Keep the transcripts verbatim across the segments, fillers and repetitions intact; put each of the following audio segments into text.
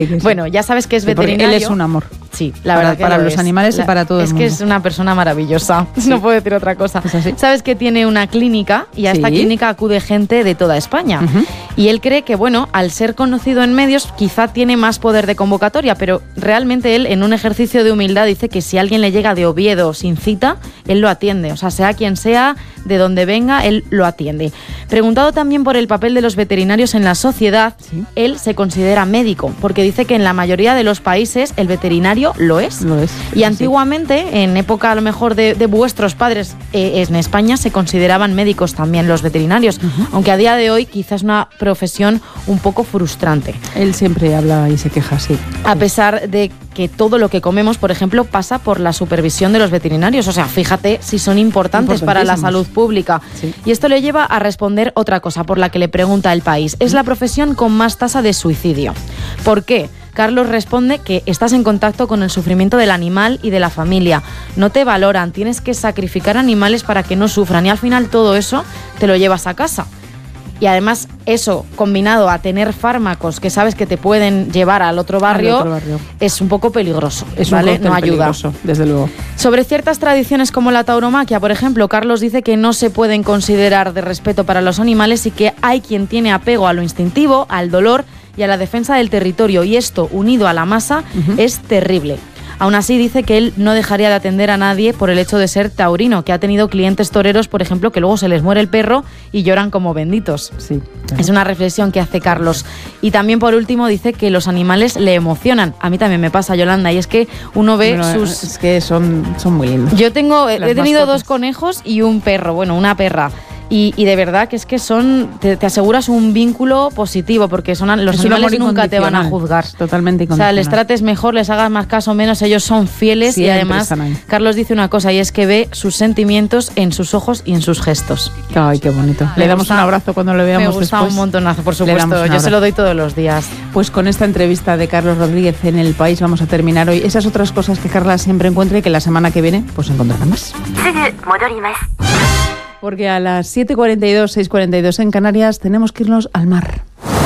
Bueno, ya sabes que es sí, veterinario. Él es un amor. Sí, la para, verdad que para lo los es. animales la, y para todo el es mundo. Es que es una persona maravillosa, sí. No puedo decir otra cosa. ¿Es así? Sabes que tiene una clínica y a sí. esta clínica acude gente de toda España. Uh-huh. Y él cree que, bueno, al ser conocido en medios, quizá tiene más poder de convocatoria, pero realmente él, en un ejercicio de humildad, dice que si alguien le llega de Oviedo sin cita, él lo atiende. O sea, sea quien sea, de donde venga, él lo atiende. Preguntado también por el papel de los veterinarios en la sociedad, sí. él se considera médico, porque dice que en la mayoría de los países el veterinario lo es. Lo es. Y antiguamente, sí. en época a lo mejor de, de vuestros padres, eh, en España se consideraban médicos también los veterinarios, uh-huh. aunque a día de hoy quizás es una profesión un poco frustrante. Él siempre habla y se queja, sí. A pesar de que todo lo que comemos, por ejemplo, pasa por la supervisión de los veterinarios. O sea, fíjate si son importantes para la salud pública. Sí. Y esto le lleva a responder otra cosa por la que le pregunta El País. Es la profesión con más tasa de suicidio. ¿Por qué? Carlos responde que estás en contacto con el sufrimiento del animal y de la familia. No te valoran, tienes que sacrificar animales para que no sufran y al final todo eso te lo llevas a casa. Y además eso, combinado a tener fármacos que sabes que te pueden llevar al otro barrio, al otro barrio. es un poco peligroso, es ¿vale? Un no ayuda. Peligroso, desde luego. Sobre ciertas tradiciones como la tauromaquia, por ejemplo, Carlos dice que no se pueden considerar de respeto para los animales y que hay quien tiene apego a lo instintivo, al dolor y a la defensa del territorio. Y esto, unido a la masa, uh-huh. es terrible. Aún así, dice que él no dejaría de atender a nadie por el hecho de ser taurino, que ha tenido clientes toreros, por ejemplo, que luego se les muere el perro y lloran como benditos. Sí, claro. Es una reflexión que hace Carlos. Y también, por último, dice que los animales le emocionan. A mí también me pasa, Yolanda, y es que uno ve bueno, sus... Es que son, son muy lindos. Yo tengo, Las he tenido mascotas. dos conejos y un perro, bueno, una perra. Y, y de verdad que es que son te, te aseguras un vínculo positivo, porque son los es animales nunca te van a juzgar. Totalmente incondicional. O sea, les trates mejor, les hagas más caso o menos, ellos son fieles. Siempre. Y además Carlos dice una cosa, y es que ve sus sentimientos en sus ojos y en sus gestos. Ay, qué bonito. Me Le damos gusta, un abrazo cuando le veamos me gusta después. un montonazo, por supuesto. Yo se lo doy todos los días. Pues con esta entrevista de Carlos Rodríguez en El País vamos a terminar hoy. Esas otras cosas que Carla siempre encuentra y que la semana que viene pues encontrará más. Porque a las siete cuarenta y dos, seis cuarenta y dos en Canarias tenemos que irnos al mar.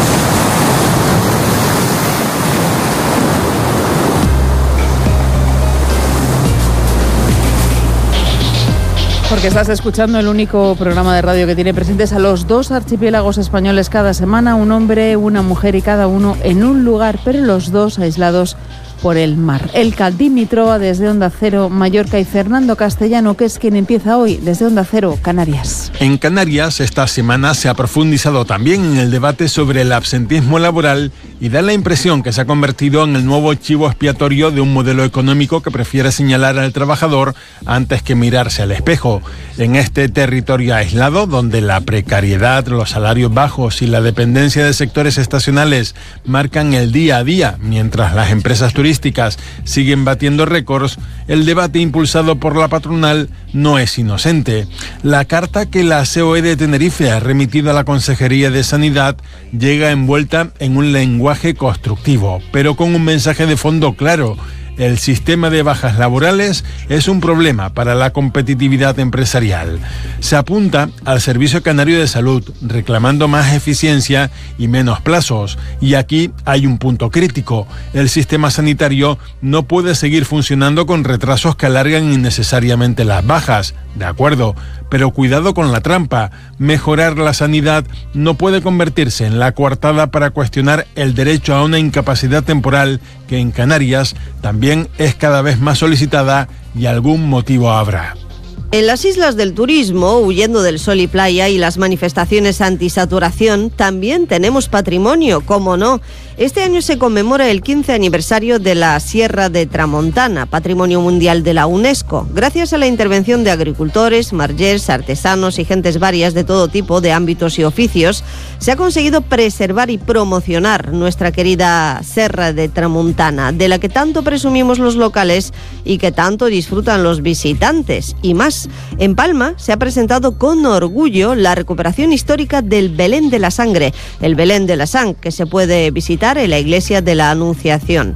Porque estás escuchando el único programa de radio que tiene presentes a los dos archipiélagos españoles cada semana, un hombre, una mujer y cada uno en un lugar, pero los dos aislados por el mar. El Caldímitroa desde Onda Cero Mallorca y Fernando Castellano, que es quien empieza hoy desde Onda Cero Canarias. En Canarias esta semana se ha profundizado también en el debate sobre el absentismo laboral y da la impresión que se ha convertido en el nuevo chivo expiatorio de un modelo económico que prefiere señalar al trabajador antes que mirarse al espejo. En este territorio aislado, donde la precariedad, los salarios bajos y la dependencia de sectores estacionales marcan el día a día, mientras las empresas turísticas siguen batiendo récords, el debate impulsado por la patronal no es inocente. La carta que la C O E de Tenerife ha remitido a la Consejería de Sanidad llega envuelta en un lenguaje constructivo, pero con un mensaje de fondo claro. El sistema de bajas laborales es un problema para la competitividad empresarial. Se apunta al Servicio Canario de Salud, reclamando más eficiencia y menos plazos. Y aquí hay un punto crítico. El sistema sanitario no puede seguir funcionando con retrasos que alargan innecesariamente las bajas. De acuerdo, pero cuidado con la trampa. Mejorar la sanidad no puede convertirse en la coartada para cuestionar el derecho a una incapacidad temporal que en Canarias también es cada vez más solicitada y algún motivo habrá. En las islas del turismo, huyendo del sol y playa y las manifestaciones antisaturación, también tenemos patrimonio, ¿cómo no? Este año se conmemora el quince aniversario de la Sierra de Tramontana, Patrimonio Mundial de la UNESCO. Gracias a la intervención de agricultores, margers, artesanos y gentes varias de todo tipo de ámbitos y oficios, se ha conseguido preservar y promocionar nuestra querida Serra de Tramontana, de la que tanto presumimos los locales y que tanto disfrutan los visitantes. Y más, en Palma se ha presentado con orgullo la recuperación histórica del Belén de la Sangre, el Belén de la Sang, que se puede visitar en la iglesia de la Anunciación.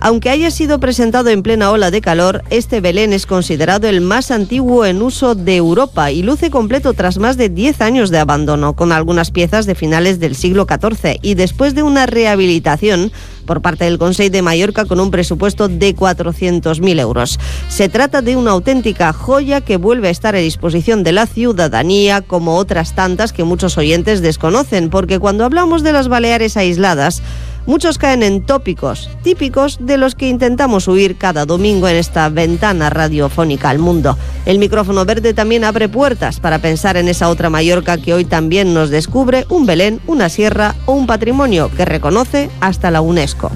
Aunque haya sido presentado en plena ola de calor, este Belén es considerado el más antiguo en uso de Europa y luce completo tras más de diez años de abandono, con algunas piezas de finales del siglo catorce y después de una rehabilitación por parte del Consell de Mallorca con un presupuesto de cuatrocientos mil euros. Se trata de una auténtica joya que vuelve a estar a disposición de la ciudadanía, como otras tantas que muchos oyentes desconocen, porque cuando hablamos de las Baleares aisladas, muchos caen en tópicos típicos de los que intentamos huir cada domingo en esta ventana radiofónica al mundo. El micrófono verde también abre puertas para pensar en esa otra Mallorca que hoy también nos descubre un Belén, una sierra o un patrimonio que reconoce hasta la UNESCO.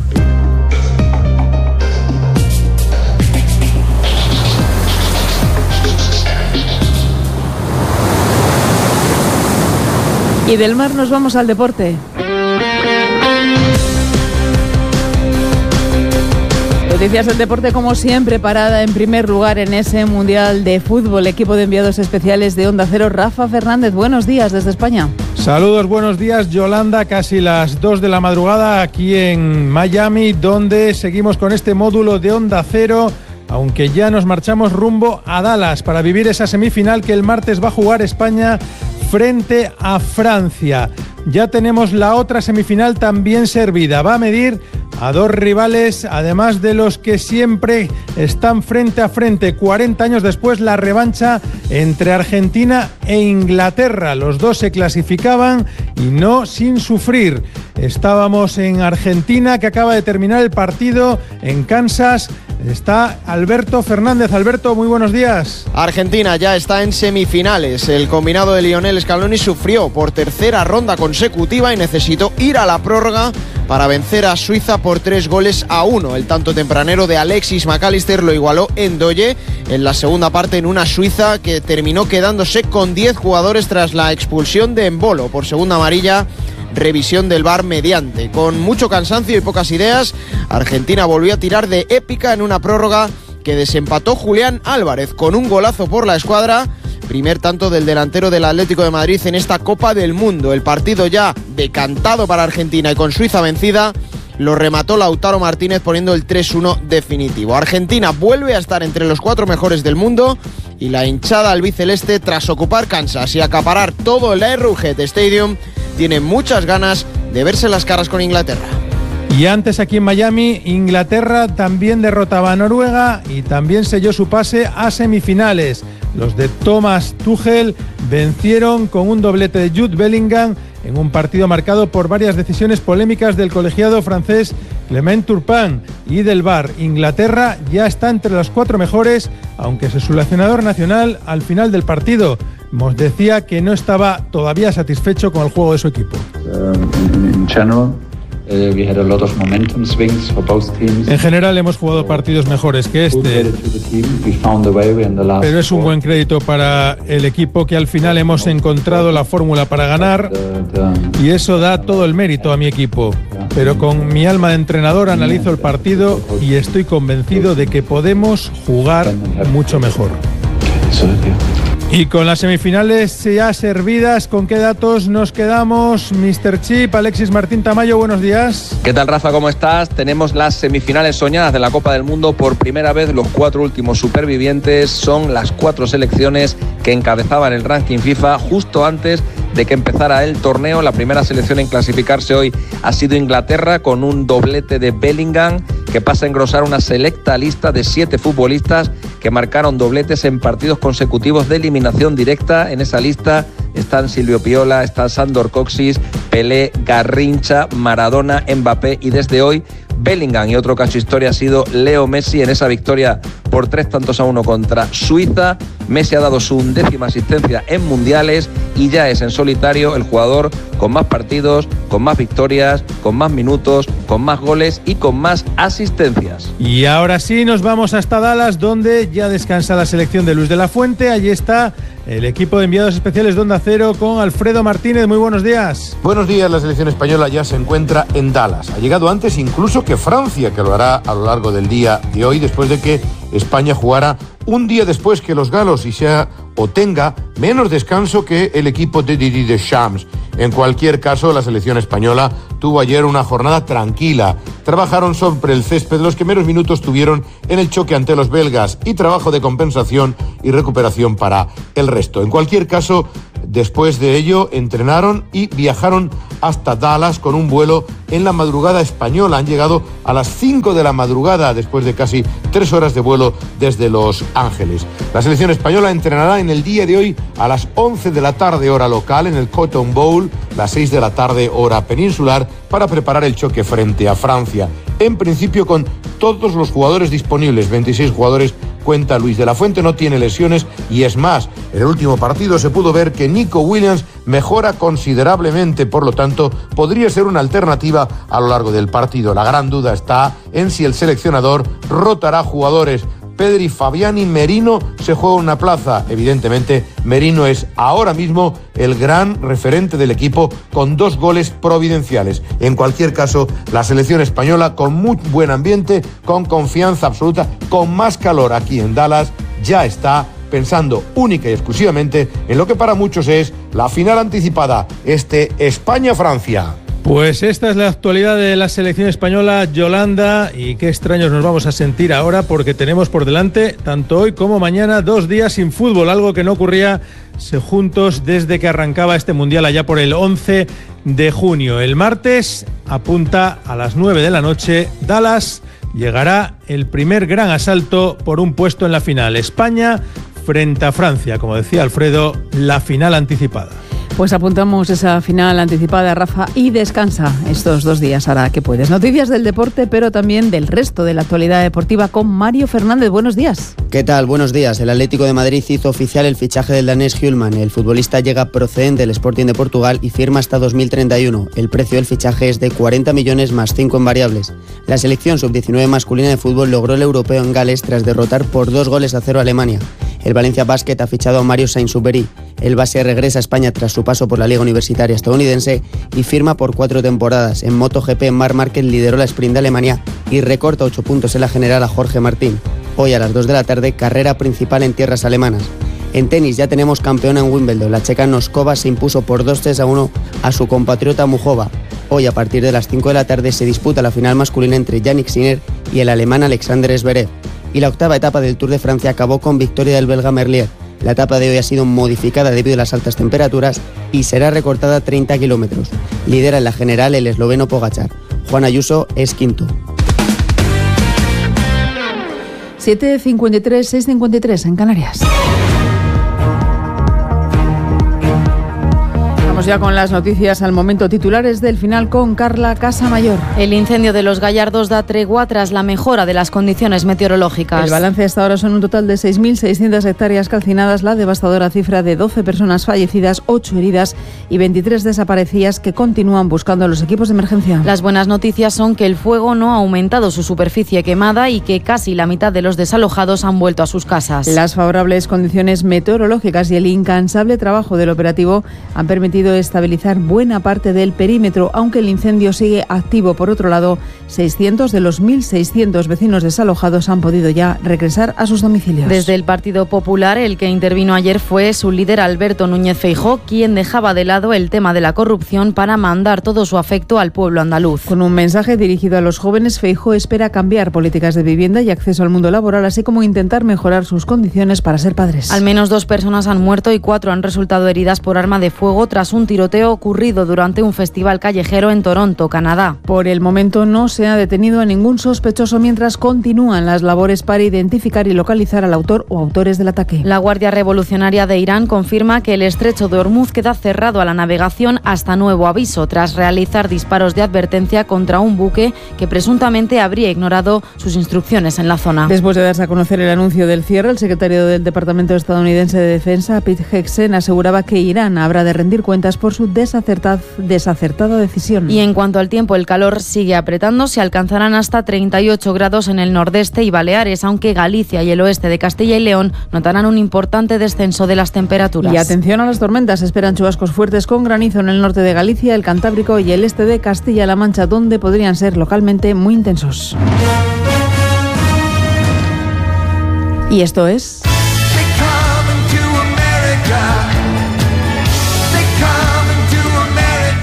Y del mar nos vamos al deporte. Noticias del deporte, como siempre, parada en primer lugar en ese Mundial de Fútbol. Equipo de enviados especiales de Onda Cero, Rafa Fernández. Buenos días desde España. Saludos, buenos días, Yolanda. Casi las dos de la madrugada aquí en Miami, donde seguimos con este módulo de Onda Cero, aunque ya nos marchamos rumbo a Dallas para vivir esa semifinal que el martes va a jugar España frente a Francia. Ya tenemos la otra semifinal también servida. Va a medir a dos rivales, además de los que siempre están frente a frente. cuarenta años después, la revancha entre Argentina e Inglaterra. Los dos se clasificaban y no sin sufrir. Estábamos en Argentina, que acaba de terminar el partido en Kansas. Está Alberto Fernández. Alberto, muy buenos días. Argentina ya está en semifinales. El combinado de Lionel Scaloni sufrió por tercera ronda consecutiva y necesitó ir a la prórroga para vencer a Suiza por tres goles a uno. El tanto tempranero de Alexis McAllister lo igualó Ndoye en la segunda parte en una Suiza que terminó quedándose con diez jugadores tras la expulsión de Embolo por segunda amarilla. Revisión del V A R mediante. Con mucho cansancio y pocas ideas, Argentina volvió a tirar de épica en una prórroga que desempató Julián Álvarez con un golazo por la escuadra. Primer tanto del delantero del Atlético de Madrid en esta Copa del Mundo. El partido ya decantado para Argentina y con Suiza vencida, lo remató Lautaro Martínez poniendo el tres uno definitivo. Argentina vuelve a estar entre los cuatro mejores del mundo y la hinchada albiceleste, tras ocupar Kansas y acaparar todo el Arrowhead Stadium, tiene muchas ganas de verse las caras con Inglaterra. Y antes aquí en Miami, Inglaterra también derrotaba a Noruega y también selló su pase a semifinales. Los de Thomas Tuchel vencieron con un doblete de Jude Bellingham en un partido marcado por varias decisiones polémicas del colegiado francés Clement Turpin y del V A R. Inglaterra ya está entre los cuatro mejores, aunque su seleccionador nacional al final del partido nos decía que no estaba todavía satisfecho con el juego de su equipo. Um, in general. Uh, we had a lot of momentum swings for both teams. En general hemos jugado partidos mejores que este, pero es un buen crédito para el equipo que al final hemos encontrado la fórmula para ganar y eso da todo el mérito a mi equipo. Pero con mi alma de entrenador analizo el partido y estoy convencido de que podemos jugar mucho mejor. Y con las semifinales ya servidas, ¿con qué datos nos quedamos? mister Chip, Alexis Martín Tamayo, buenos días. ¿Qué tal, Rafa? ¿Cómo estás? Tenemos las semifinales soñadas de la Copa del Mundo. Por primera vez, los cuatro últimos supervivientes son las cuatro selecciones que encabezaban el ranking FIFA justo antes de que empezara el torneo. La primera selección en clasificarse hoy ha sido Inglaterra, con un doblete de Bellingham, que pasa a engrosar una selecta lista de siete futbolistas que marcaron dobletes en partidos consecutivos de eliminación directa. En esa lista están Silvio Piola, está Sandor Kocsis, Pelé, Garrincha, Maradona, Mbappé y desde hoy Bellingham. Y otro caso historia ha sido Leo Messi en esa victoria por tres tantos a uno contra Suiza. Messi ha dado su undécima asistencia en mundiales y ya es en solitario el jugador con más partidos, con más victorias, con más minutos, con más goles y con más asistencias. Y ahora sí nos vamos hasta Dallas, donde ya descansa la selección de Luis de la Fuente. Allí está el equipo de enviados especiales de Onda Cero con Alfredo Martínez. Muy buenos días. Buenos días. La selección española ya se encuentra en Dallas. Ha llegado antes incluso que Francia, que lo hará a lo largo del día de hoy, después de que España jugara un día después que los galos y sea o tenga menos descanso que el equipo de Didier Deschamps. En cualquier caso, la selección española tuvo ayer una jornada tranquila. Trabajaron sobre el césped, los primeros minutos tuvieron en el choque ante los belgas y trabajo de compensación y recuperación para el resto. En cualquier caso, después de ello, entrenaron y viajaron hasta Dallas con un vuelo en la madrugada española. Han llegado a las cinco de la madrugada después de casi tres horas de vuelo desde Los Ángeles. La selección española entrenará en el día de hoy a las once de la tarde hora local en el Cotton Bowl, las seis de la tarde hora peninsular, para preparar el choque frente a Francia. En principio con todos los jugadores disponibles, veintiséis jugadores cuenta Luis de la Fuente, no tiene lesiones y es más, en el último partido se pudo ver que Nico Williams mejora considerablemente, por lo tanto podría ser una alternativa a lo largo del partido. La gran duda está en si el seleccionador rotará jugadores. Pedri, Fabiani, Merino se juega una plaza. Evidentemente, Merino es ahora mismo el gran referente del equipo con dos goles providenciales. En cualquier caso, la selección española con muy buen ambiente, con confianza absoluta, con más calor aquí en Dallas, ya está pensando única y exclusivamente en lo que para muchos es la final anticipada, este España-Francia. Pues esta es la actualidad de la selección española, Yolanda, y qué extraños nos vamos a sentir ahora porque tenemos por delante, tanto hoy como mañana, dos días sin fútbol, algo que no ocurría juntos desde que arrancaba este Mundial allá por el once de junio. El martes apunta a las nueve de la noche, Dallas, llegará el primer gran asalto por un puesto en la final. España frente a Francia, como decía Alfredo, la final anticipada. Pues apuntamos esa final anticipada, Rafa, y descansa estos dos días, ahora que puedes. Noticias del deporte, pero también del resto de la actualidad deportiva con Mario Fernández. Buenos días. ¿Qué tal? Buenos días. El Atlético de Madrid hizo oficial el fichaje del danés Hjulmand. El futbolista llega procedente del Sporting de Portugal y firma hasta dos mil treinta y uno. El precio del fichaje es de cuarenta millones más cinco en variables. La selección sub diecinueve masculina de fútbol logró el europeo en Gales tras derrotar por dos goles a cero a Alemania. El Valencia Basket ha fichado a Mario Sainz-Superi. El base regresa a España tras su paso por la Liga Universitaria estadounidense y firma por cuatro temporadas. En MotoGP, Marc Márquez lideró la sprint de Alemania y recorta ocho puntos en la general a Jorge Martín. Hoy a las dos de la tarde, carrera principal en tierras alemanas. En tenis ya tenemos campeona en Wimbledon. La checa Noskova se impuso por dos tres a uno a su compatriota Muchova. Hoy a partir de las cinco de la tarde se disputa la final masculina entre Yannick Sinner y el alemán Alexander Zverev. Y la octava etapa del Tour de Francia acabó con victoria del belga Merlier. La etapa de hoy ha sido modificada debido a las altas temperaturas y será recortada a treinta kilómetros. Lidera en la general el esloveno Pogačar. Juan Ayuso es quinto. siete cincuenta y tres, seis cincuenta y tres en Canarias. Ya con las noticias al momento, titulares del final con Carla Casamayor. El incendio de los Gallardos da tregua tras la mejora de las condiciones meteorológicas. El balance hasta ahora son un total de seis mil seiscientas hectáreas calcinadas, la devastadora cifra de doce personas fallecidas, ocho heridas y veintitrés desaparecidas que continúan buscando a los equipos de emergencia. Las buenas noticias son que el fuego no ha aumentado su superficie quemada y que casi la mitad de los desalojados han vuelto a sus casas. Las favorables condiciones meteorológicas y el incansable trabajo del operativo han permitido estabilizar buena parte del perímetro, aunque el incendio sigue activo. Por otro lado, seiscientos de los mil seiscientos vecinos desalojados han podido ya regresar a sus domicilios. Desde el Partido Popular, el que intervino ayer fue su líder Alberto Núñez Feijóo, quien dejaba de lado el tema de la corrupción para mandar todo su afecto al pueblo andaluz. Con un mensaje dirigido a los jóvenes, Feijóo espera cambiar políticas de vivienda y acceso al mundo laboral, así como intentar mejorar sus condiciones para ser padres. Al menos dos personas han muerto y cuatro han resultado heridas por arma de fuego tras un tiroteo ocurrido durante un festival callejero en Toronto, Canadá. Por el momento no se ha detenido a ningún sospechoso mientras continúan las labores para identificar y localizar al autor o autores del ataque. La Guardia Revolucionaria de Irán confirma que el estrecho de Hormuz queda cerrado a la navegación hasta nuevo aviso, tras realizar disparos de advertencia contra un buque que presuntamente habría ignorado sus instrucciones en la zona. Después de darse a conocer el anuncio del cierre, el secretario del Departamento estadounidense de Defensa, Pete Hegseth, aseguraba que Irán habrá de rendir cuentas por su desacertada, desacertada decisión. Y en cuanto al tiempo, el calor sigue apretando. Se alcanzarán hasta treinta y ocho grados en el nordeste y Baleares, aunque Galicia y el oeste de Castilla y León notarán un importante descenso de las temperaturas. Y atención a las tormentas. Esperan chubascos fuertes con granizo en el norte de Galicia, el Cantábrico y el este de Castilla-La Mancha, donde podrían ser localmente muy intensos. Y esto es...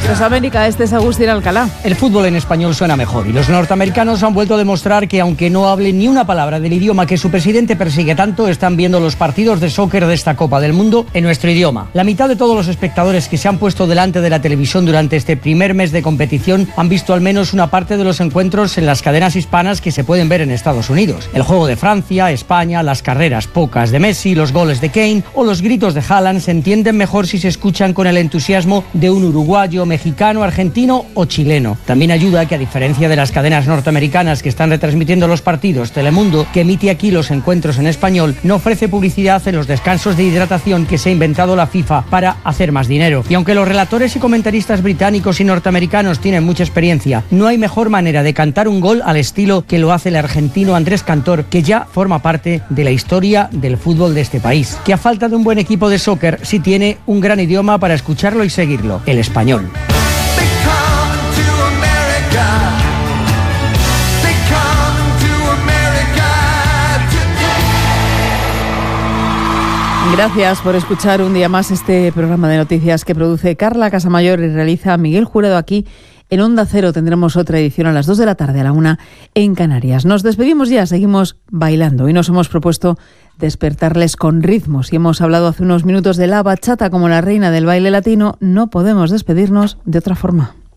Pues América, este es Agustín Alcalá. El fútbol en español suena mejor y los norteamericanos han vuelto a demostrar que aunque no hablen ni una palabra del idioma que su presidente persigue tanto, están viendo los partidos de soccer de esta Copa del Mundo en nuestro idioma. La mitad de todos los espectadores que se han puesto delante de la televisión durante este primer mes de competición han visto al menos una parte de los encuentros en las cadenas hispanas que se pueden ver en Estados Unidos. El juego de Francia, España, las carreras pocas de Messi, los goles de Kane o los gritos de Haaland se entienden mejor si se escuchan con el entusiasmo de un uruguayo, mexicano, argentino o chileno. También ayuda que, a diferencia de las cadenas norteamericanas que están retransmitiendo los partidos, Telemundo, que emite aquí los encuentros en español, no ofrece publicidad en los descansos de hidratación que se ha inventado la FIFA para hacer más dinero. Y aunque los relatores y comentaristas británicos y norteamericanos tienen mucha experiencia, no hay mejor manera de cantar un gol al estilo que lo hace el argentino Andrés Cantor, que ya forma parte de la historia del fútbol de este país. Que a falta de un buen equipo de soccer, sí tiene un gran idioma para escucharlo y seguirlo: el español. Gracias por escuchar un día más este programa de noticias que produce Carla Casamayor y realiza Miguel Jurado aquí en Onda Cero. Tendremos otra edición a las dos de la tarde, a la una en Canarias. Nos despedimos ya, seguimos bailando y nos hemos propuesto despertarles con ritmos. Y hemos hablado hace unos minutos de la bachata como la reina del baile latino. No podemos despedirnos de otra forma.